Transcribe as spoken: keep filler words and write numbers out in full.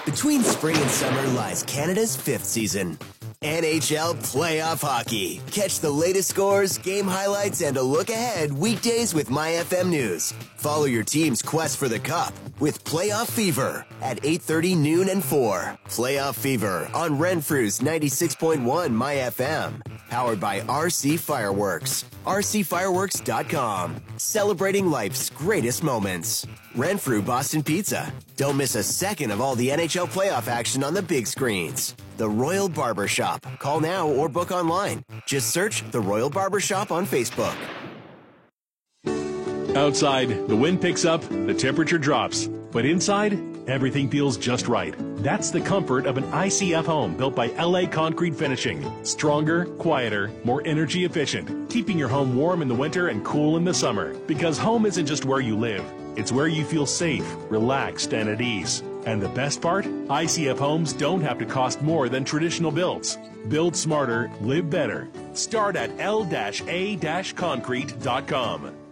Between spring and summer lies Canada's fifth season. N H L Playoff Hockey. Catch the latest scores, game highlights, and a look ahead weekdays with My F M News. Follow your team's quest for the Cup with Playoff Fever at eight thirty, noon, and four. Playoff Fever on Renfrew's ninety-six point one My F M. Powered by R C Fireworks. R C fireworks dot com. Celebrating life's greatest moments. Renfrew Boston Pizza. Don't miss a second of all the N H L playoff action on the big screens. The Royal Barber Shop. Call now or book online. Just search The Royal Barber Shop on Facebook. Outside, the wind picks up, the temperature drops. But inside, everything feels just right. That's the comfort of an I C F home built by L A Concrete Finishing. Stronger, quieter, more energy efficient. Keeping your home warm in the winter and cool in the summer. Because home isn't just where you live. It's where you feel safe, relaxed, and at ease. And the best part? I C F homes don't have to cost more than traditional builds. Build smarter, live better. Start at L A concrete dot com.